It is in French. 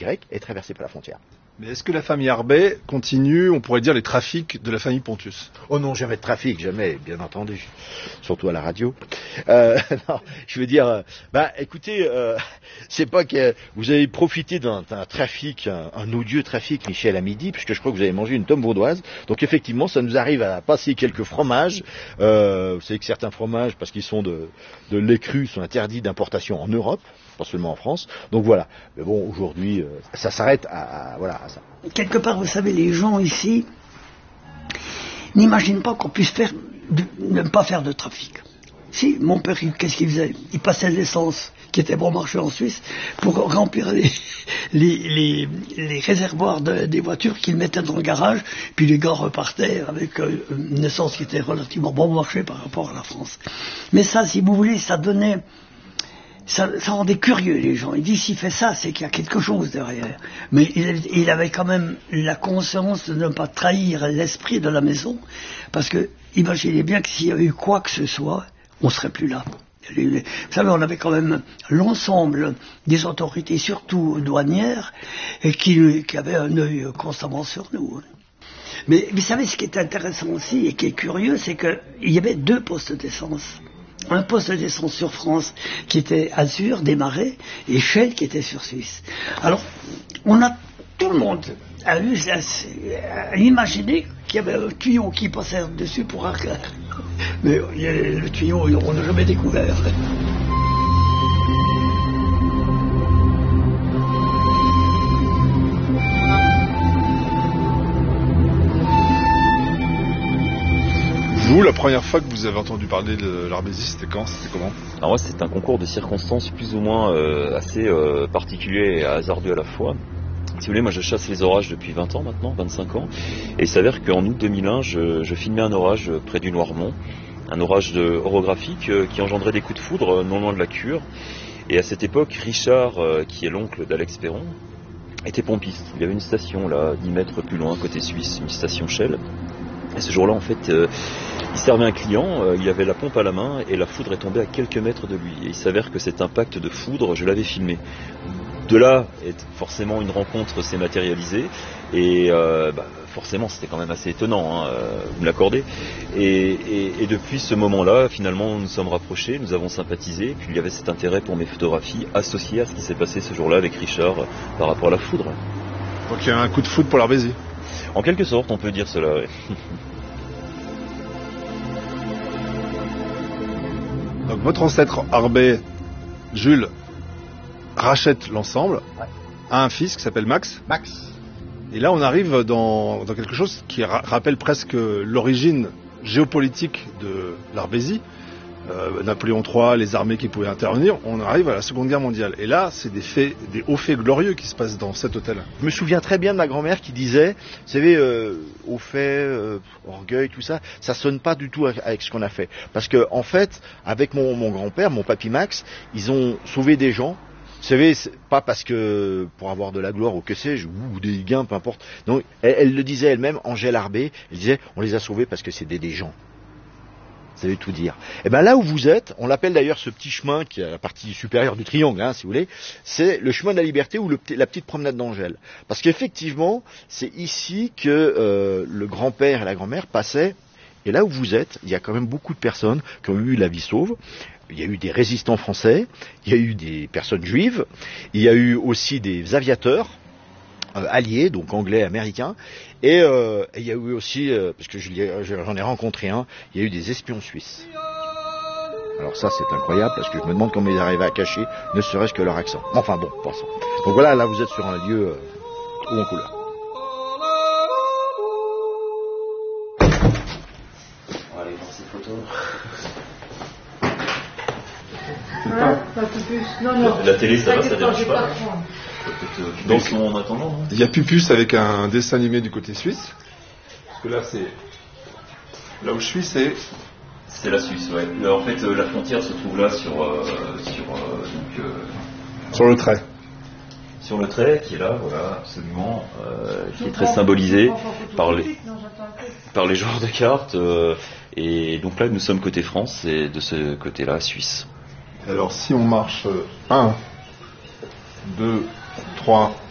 Y est traversé par la frontière. Mais est-ce que la famille Arbet continue, on pourrait dire, les trafics de la famille Pontus? Oh non, jamais de trafic, jamais, bien entendu. Surtout à la radio. Non, je veux dire, écoutez, c'est pas que vous avez profité d'un trafic, un odieux trafic, Michel, à midi, puisque je crois que vous avez mangé une tome vaudoise. Donc effectivement, ça nous arrive à passer quelques fromages. Vous savez que certains fromages, parce qu'ils sont de lait cru, sont interdits d'importation en Europe, pas seulement en France. Donc voilà. Mais bon, aujourd'hui, ça s'arrête à ça. Quelque part, vous savez, les gens ici n'imaginent pas qu'on puisse ne pas faire de trafic. Si, mon père, qu'est-ce qu'il faisait? Il passait l'essence qui était bon marché en Suisse pour remplir les réservoirs des voitures qu'il mettait dans le garage, puis les gars repartaient avec une essence qui était relativement bon marché par rapport à la France. Mais ça, si vous voulez, ça donnait... Ça rendait curieux les gens. Ils disent s'il fait ça, c'est qu'il y a quelque chose derrière. Mais il avait quand même la conscience de ne pas trahir l'esprit de la maison, parce que imaginez bien que s'il y avait eu quoi que ce soit, on serait plus là. Vous savez, on avait quand même l'ensemble des autorités, surtout douanières, et qui avaient un œil constamment sur nous. Mais vous savez, ce qui est intéressant aussi et qui est curieux, c'est qu'il y avait 2 postes d'essence. Un poste d'essence sur France qui était Azur, Desmarais, et Shell qui était sur Suisse. Alors, tout le monde a imaginé qu'il y avait un tuyau qui passait dessus pour un... Mais le tuyau, on n'a jamais découvert. Vous, la première fois que vous avez entendu parler de l'Arbésie, c'était quand? C'était comment? Alors moi, c'est un concours de circonstances plus ou moins assez particulier et hasardeux à la fois. Si vous voulez, moi je chasse les orages depuis 20 ans maintenant, 25 ans, et il s'avère qu'en août 2001, je filmais un orage près du Noirmont, un orage orographique qui engendrait des coups de foudre non loin de la Cure. Et à cette époque, Richard, qui est l'oncle d'Alex Perron, était pompiste. Il y avait une station là, 10 mètres plus loin, côté suisse, une station Shell. Et ce jour-là, en fait, il servait un client, il avait la pompe à la main et la foudre est tombée à quelques mètres de lui. Et il s'avère que cet impact de foudre, je l'avais filmé. De là, forcément, une rencontre s'est matérialisée et forcément, c'était quand même assez étonnant, vous me l'accordez. Et depuis ce moment-là, finalement, nous nous sommes rapprochés, nous avons sympathisé, puis il y avait cet intérêt pour mes photographies associées à ce qui s'est passé ce jour-là avec Richard par rapport à la foudre. Donc il y a un coup de foudre pour l'Arbésie. En quelque sorte, on peut dire cela, oui. Donc votre ancêtre Arbet, Jules, rachète l'ensemble, a un fils qui s'appelle Max. Et là, on arrive dans quelque chose qui rappelle presque l'origine géopolitique de l'Arbésie. Napoléon III, les armées qui pouvaient intervenir, on arrive à la Seconde Guerre mondiale. Et là, c'est des hauts faits glorieux qui se passent dans cet hôtel. Je me souviens très bien de ma grand-mère qui disait, vous savez, hauts faits, orgueil, tout ça, ça sonne pas du tout avec ce qu'on a fait. Parce que en fait, avec mon grand-père, mon papy Max, ils ont sauvé des gens. Vous savez, pas parce que pour avoir de la gloire ou que sais-je, ou des gains, peu importe. Non, elle le disait elle-même, Angèle Arbet, elle disait, on les a sauvés parce que c'était des gens. Ça veut tout dire. Et bien là où vous êtes, on l'appelle d'ailleurs ce petit chemin qui est à la partie supérieure du triangle, si vous voulez, c'est le chemin de la liberté ou la petite promenade d'Angèle. Parce qu'effectivement, c'est ici que le grand-père et la grand-mère passaient. Et là où vous êtes, il y a quand même beaucoup de personnes qui ont eu la vie sauve. Il y a eu des résistants français, il y a eu des personnes juives, il y a eu aussi des aviateurs alliés, donc anglais, américains, et il y a eu aussi, parce que j'en ai rencontré un, il y a eu des espions suisses. Alors ça c'est incroyable, parce que je me demande comment ils arrivaient à cacher, ne serait-ce que leur accent. Enfin bon, passons. Donc voilà, là vous êtes sur un lieu haut en couleur. On va aller voir ces photos. La télé, ça va, ça dérange pas. Donc, en attendant, il y a Pupus avec un dessin animé du côté suisse. Parce que là, là où je suis, c'est la Suisse, ouais. En fait, la frontière se trouve là sur le trait. Sur le trait, qui est là, voilà, absolument, qui est très symbolisé par les genres de cartes. Et donc là, nous sommes côté France et de ce côté-là, Suisse. Alors si on marche 1, 2, 3,